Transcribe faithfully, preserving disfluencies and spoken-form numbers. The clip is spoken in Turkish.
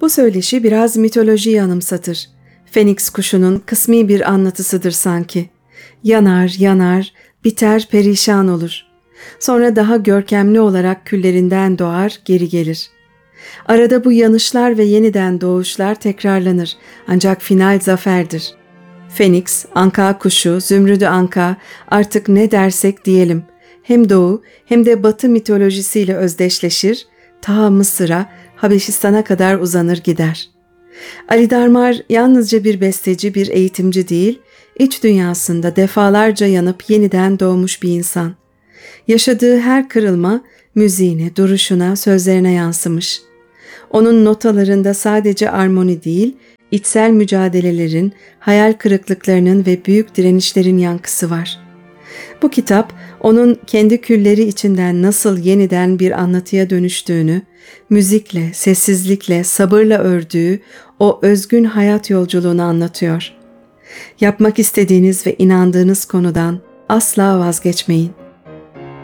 Bu söyleşi biraz mitolojiyi anımsatır. Feniks kuşunun kısmi bir anlatısıdır sanki. Yanar, yanar, biter, perişan olur. Sonra daha görkemli olarak küllerinden doğar, geri gelir. Arada bu yanışlar ve yeniden doğuşlar tekrarlanır, ancak final zaferdir. Feniks, anka kuşu, zümrüdü anka, artık ne dersek diyelim, hem doğu hem de batı mitolojisiyle özdeşleşir, ta Mısır'a, Habeşistan'a kadar uzanır gider. Ali Darmar yalnızca bir besteci, bir eğitimci değil, iç dünyasında defalarca yanıp yeniden doğmuş bir insan. Yaşadığı her kırılma müziğine, duruşuna, sözlerine yansımış. Onun notalarında sadece armoni değil, içsel mücadelelerin, hayal kırıklıklarının ve büyük direnişlerin yankısı var. Bu kitap, onun kendi külleri içinden nasıl yeniden bir anlatıya dönüştüğünü, müzikle, sessizlikle, sabırla ördüğü o özgün hayat yolculuğunu anlatıyor. Yapmak istediğiniz ve inandığınız konudan asla vazgeçmeyin.